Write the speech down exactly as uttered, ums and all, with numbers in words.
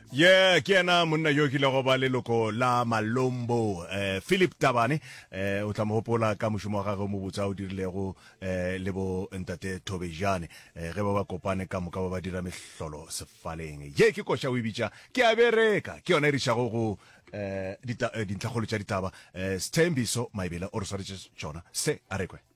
Yeah, ke ena monna yo kile go ba leloko la Malombo eh Philip Tabane eh o tla mo hopola ka moshumo wa gagwe mo botsa o dirilego eh le bo ntate Thobejane eh ge ba ba kopane ka moka ba ba dira mehlolo sefaleng ye ke koša o ibitša ke a bereka ke yona e riša go go eh dintlhagolo tša ditaba eh Sthembiso Maibela o re swaretse tšona se a rekwe.